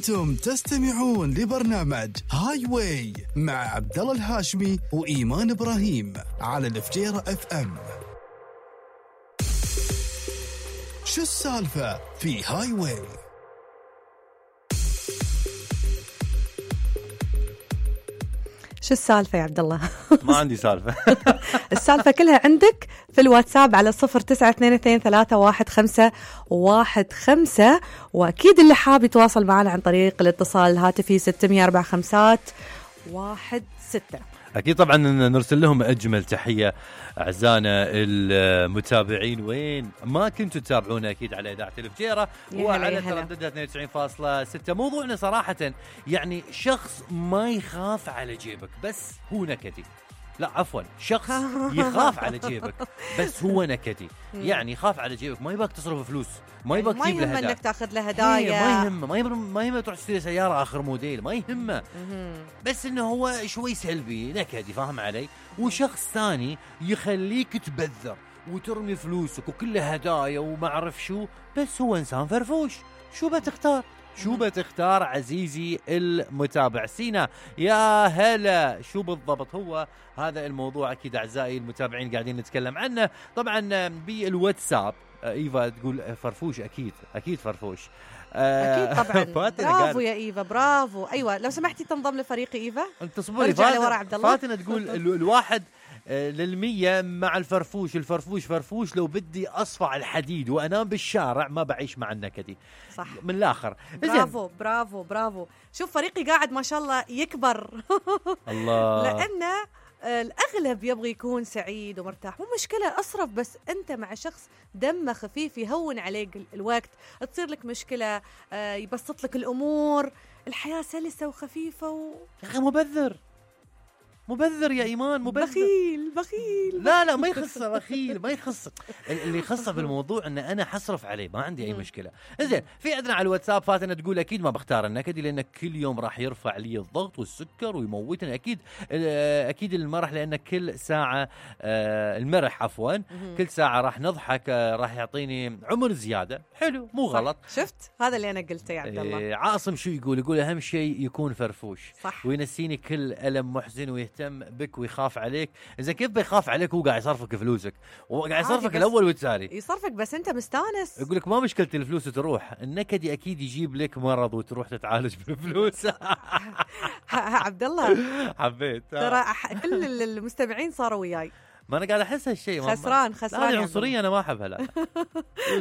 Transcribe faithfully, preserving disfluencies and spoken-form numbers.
أنتم تستمعون لبرنامج هاي واي مع عبد الله الهاشمي وإيمان إبراهيم على الفجيرة اف ام. شو السالفة في هاي واي؟ شو السالفة يا عبد الله؟ ما عندي سالفة. السالفة كلها عندك في الواتساب على صفر تسعة اثنين اثنين ثلاثة واحد خمسة واحد خمسة. وأكيد اللي حاب يتواصل معنا عن طريق الاتصال الهاتفي ستمية أربعة خمسات واحد ستة. أكيد طبعا نرسل لهم أجمل تحية أعزائنا المتابعين وين ما كنتوا تتابعونا أكيد على إذاعة الفجيرة وعلى ترددها اثنين وتسعين فاصلة ستة. موضوعنا صراحة يعني شخص ما يخاف على جيبك بس هو نكدي. لا عفوا، شخص يخاف على جيبك بس هو نكدي. يعني يخاف على جيبك، ما يباك تصرف فلوس، ما يباك تجيب له هدايا، ما انك تاخذ له هدايا، ما يهمه ما يهمه ما يهمه تروح تشتري سياره اخر موديل، ما يهمه، بس انه هو شوي سلبي نكدي، فاهم علي؟ وشخص ثاني يخليك تبذر وترمي فلوسك وكله هدايا وما اعرف شو، بس هو انسان فرفوش. شو بتختار؟ شو بتختار عزيزي المتابع؟ سينا يا هلا، شو بالضبط هو هذا الموضوع؟ أكيد أعزائي المتابعين قاعدين نتكلم عنه طبعا بالواتساب. إيفا تقول فرفوش، أكيد أكيد فرفوش أكيد طبعا. برافو يا إيفا، برافو. أيوة لو سمحتي تنضم لفريق إيفا. أنت صبري فاتنة تقول الواحد للمية مع الفرفوش. الفرفوش فرفوش، لو بدي أصفع الحديد وأنام بالشارع ما بعيش مع النكدي. صح من الآخر. برافو برافو برافو. شوف فريقي قاعد ما شاء الله يكبر. الله. لأنه الأغلب يبغى يكون سعيد ومرتاح، مو مشكلة أصرف، بس أنت مع شخص دمه خفيف يهون عليك الوقت. تصير لك مشكلة يبسط لك الأمور، الحياة سلسة وخفيفة و... يا أخي مبذر مبذر يا إيمان، مبذر. بخيل بخيل. لا لا ما يخصه بخيل، ما يخصه. اللي يخصه بالموضوع أن أنا حصرف عليه، ما عندي أي مشكلة. زين، في عندنا على الواتساب فاتنة تقول أكيد ما بختار النكدي لأنك كل يوم راح يرفع لي الضغط والسكر ويموتني. أكيد أكيد المرح، لأن كل ساعة المرح عفوا كل ساعة راح نضحك راح يعطيني عمر زيادة. حلو، مو غلط. شفت هذا اللي أنا قلته يا عبد الله. عاصم شو يقول؟ يقول أهم شيء يكون فرفوش. صح. وينسيني كل ألم محزن ويهتم بك ويخاف عليك. إذا كيف بيخاف عليك؟ هو قاعد يصرفك فلوسك وقاعد يصرفك الأول والتالي. يصرفك بس أنت مستانس. يقول لك ما مشكلة الفلوس تروح، النكدي أكيد يجيب لك مرض وتروح تتعالج بالفلوس. عبد الله حبيت ترى كل المستمعين صاروا وياي. ما أنا قاعد أحس هالشيء خسران خسران. لا، العنصرية أنا ما أحبها. لا